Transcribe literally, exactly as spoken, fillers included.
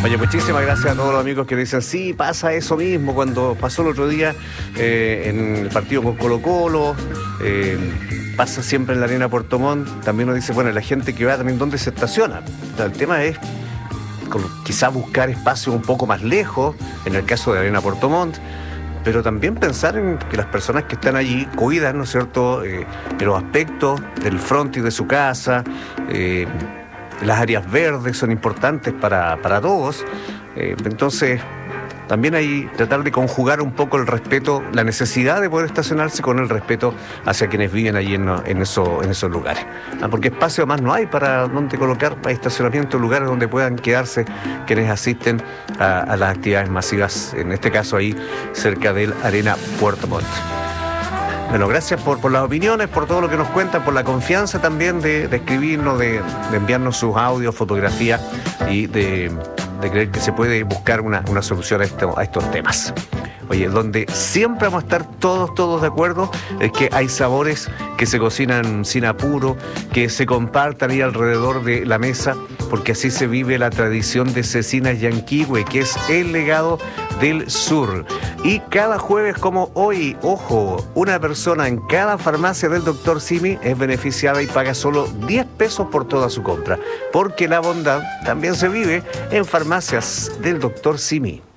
Oye, muchísimas gracias a todos los amigos que dicen, sí, pasa eso mismo, cuando pasó el otro día eh, en el partido con Colo-Colo, eh, pasa siempre en la Arena Puerto Montt. También nos dice, bueno, la gente que va también, ¿dónde se estaciona? O sea, el tema es quizá buscar espacios un poco más lejos, en el caso de la Arena Puerto Montt, pero también pensar en que las personas que están allí cuidan, ¿no es cierto?, eh, los aspectos del frontis de su casa. eh, Las áreas verdes son importantes para, para todos. Eh, entonces, también hay tratar de conjugar un poco el respeto, la necesidad de poder estacionarse con el respeto hacia quienes viven allí en, en, eso, en esos lugares. Ah, porque espacio más no hay para donde colocar, para estacionamiento, lugares donde puedan quedarse quienes asisten a, a las actividades masivas, en este caso ahí cerca del Arena Puerto Montt. Bueno, gracias por, por las opiniones, por todo lo que nos cuentan, por la confianza también de, de escribirnos, de, de enviarnos sus audios, fotografías y de, de creer que se puede buscar una, una solución a, esto, a estos temas. Oye, donde siempre vamos a estar todos, todos de acuerdo es que hay sabores que se cocinan sin apuro, que se compartan ahí alrededor de la mesa, porque así se vive la tradición de Cecinas Yanquihue, que es el legado del sur. Y cada jueves como hoy, ojo, una persona en cada farmacia del doctor Simi es beneficiada y paga solo diez pesos por toda su compra, porque la bondad también se vive en farmacias del doctor Simi.